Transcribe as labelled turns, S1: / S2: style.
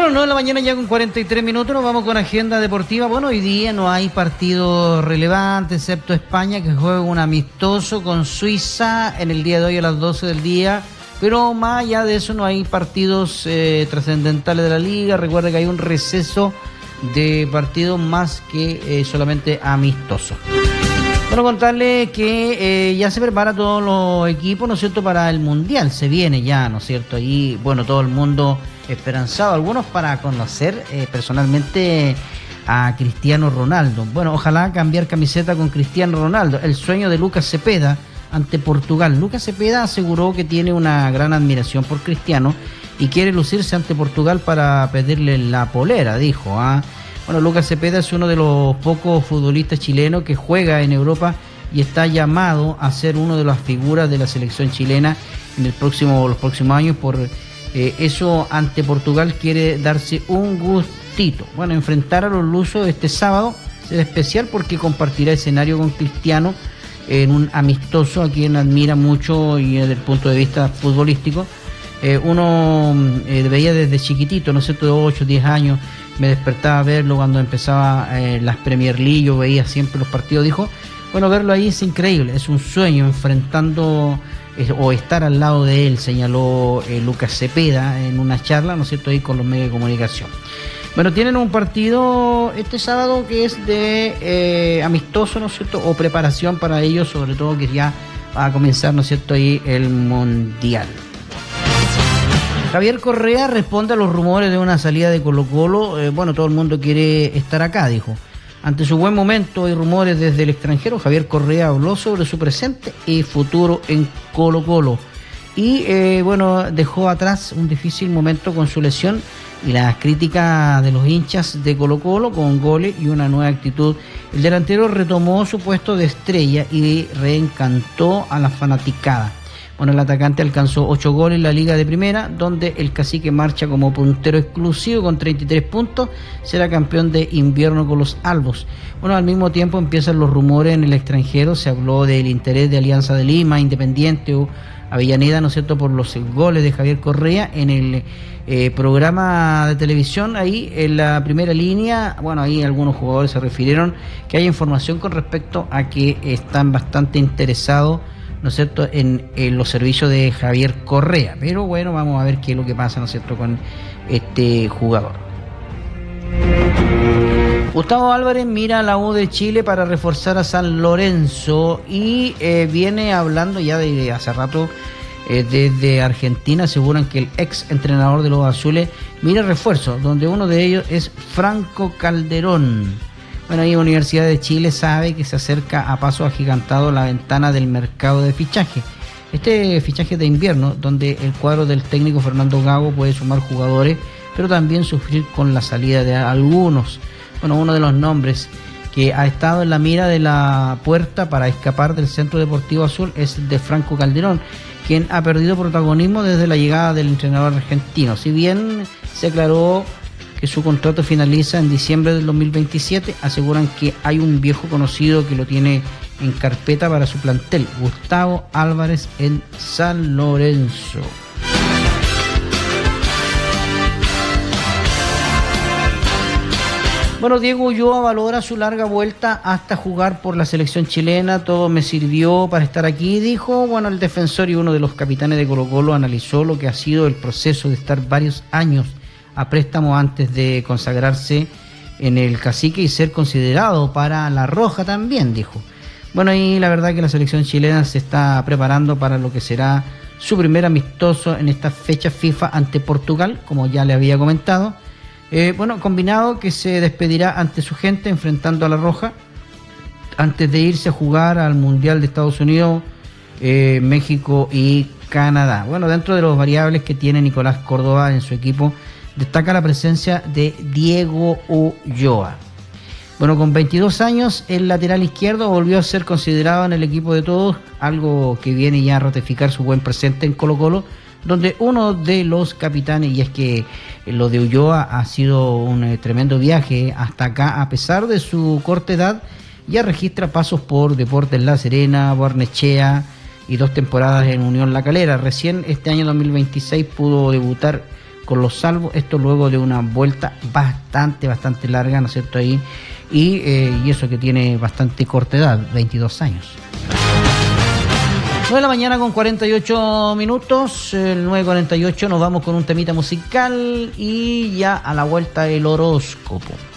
S1: Bueno, 9 de la mañana ya con 43 minutos, nos vamos con agenda deportiva. Bueno, hoy día no hay partido relevante, excepto España, que juega un amistoso con Suiza en el día de hoy a las 12 del día. Pero más allá de eso no hay partidos trascendentales de la liga. Recuerda que hay un receso de partidos más que solamente amistoso. Bueno, contarle que ya se prepara todos los equipos, ¿no es cierto?, para el Mundial. Se viene ya, ¿no es cierto? Ahí, bueno, todo el mundo esperanzado, algunos para conocer personalmente a Cristiano Ronaldo. Bueno, ojalá cambiar camiseta con Cristiano Ronaldo, el sueño de Lucas Cepeda ante Portugal. Lucas Cepeda aseguró que tiene una gran admiración por Cristiano y quiere lucirse ante Portugal para pedirle la polera, dijo. Bueno, Lucas Cepeda es uno de los pocos futbolistas chilenos que juega en Europa y está llamado a ser uno de las figuras de la selección chilena en los próximos años. Por eso ante Portugal quiere darse un gustito. Bueno, enfrentar a los lusos este sábado será especial porque compartirá escenario con Cristiano en un amistoso a quien admira mucho y desde el punto de vista futbolístico. Uno veía desde chiquitito, ¿no es cierto?, de 8, 10 años, me despertaba a verlo cuando empezaba las Premier League, yo veía siempre los partidos, dijo. Bueno, verlo ahí es increíble, es un sueño enfrentando o estar al lado de él, señaló Lucas Cepeda en una charla, ¿no es cierto?, ahí con los medios de comunicación. Bueno, tienen un partido este sábado que es de amistoso, ¿no es cierto?, o preparación para ellos, sobre todo que ya va a comenzar, ¿no es cierto?, ahí el Mundial. Javier Correa responde a los rumores de una salida de Colo-Colo. Bueno, todo el mundo quiere estar acá, dijo. Ante su buen momento y rumores desde el extranjero, Javier Correa habló sobre su presente y futuro en Colo-Colo. Y bueno, dejó atrás un difícil momento con su lesión y las críticas de los hinchas de Colo-Colo con goles y una nueva actitud. El delantero retomó su puesto de estrella y reencantó a la fanaticada. Bueno, el atacante alcanzó 8 goles en la Liga de Primera, donde el Cacique marcha como puntero exclusivo con 33 puntos, será campeón de invierno con los albos. Bueno, al mismo tiempo empiezan los rumores en el extranjero, se habló del interés de Alianza de Lima, Independiente o Avellaneda, ¿no es cierto?, por los goles de Javier Correa en el programa de televisión. Ahí en la primera línea, bueno, ahí algunos jugadores se refirieron que hay información con respecto a que están bastante interesados, ¿no es cierto?, en los servicios de Javier Correa. Pero bueno, vamos a ver qué es lo que pasa, ¿no es cierto?, con este jugador. Gustavo Álvarez mira a la U de Chile para reforzar a San Lorenzo y viene hablando ya de hace rato desde Argentina. Aseguran que el ex entrenador de los azules mira refuerzos, donde uno de ellos es Franco Calderón. Bueno, ahí Universidad de Chile sabe que se acerca a paso agigantado la ventana del mercado de fichaje. Este fichaje de invierno, donde el cuadro del técnico Fernando Gago puede sumar jugadores, pero también sufrir con la salida de algunos. Bueno, uno de los nombres que ha estado en la mira de la puerta para escapar del Centro Deportivo Azul es el de Franco Calderón, quien ha perdido protagonismo desde la llegada del entrenador argentino. Si bien se aclaró que su contrato finaliza en diciembre del 2027, aseguran que hay un viejo conocido que lo tiene en carpeta para su plantel, Gustavo Álvarez en San Lorenzo. Bueno, Diego Ulloa valora su larga vuelta hasta jugar por la selección chilena. Todo me sirvió para estar aquí, dijo. Bueno, el defensor y uno de los capitanes de Colo-Colo analizó lo que ha sido el proceso de estar varios años a préstamo antes de consagrarse en el Cacique y ser considerado para la Roja también, dijo. Bueno, y la verdad que la selección chilena se está preparando para lo que será su primer amistoso en esta fecha FIFA ante Portugal, como ya le había comentado. Bueno, combinado que se despedirá ante su gente enfrentando a la Roja antes de irse a jugar al Mundial de Estados Unidos, México y Canadá. Bueno, dentro de los variables que tiene Nicolás Córdoba en su equipo, destaca la presencia de Diego Ulloa. Bueno, con 22 años, el lateral izquierdo volvió a ser considerado en el equipo de todos, algo que viene ya a ratificar su buen presente en Colo-Colo, donde uno de los capitanes, y es que lo de Ulloa ha sido un tremendo viaje hasta acá, a pesar de su corta edad, ya registra pasos por Deportes La Serena, Barnechea y 2 temporadas en Unión La Calera. Recién este año 2026 pudo debutar con los salvos, esto luego de una vuelta bastante larga, ¿no es cierto? Ahí, y eso que tiene bastante corta edad, 22 años. 9 de la mañana con 48 minutos, el 9:48 nos vamos con un temita musical y ya a la vuelta el horóscopo.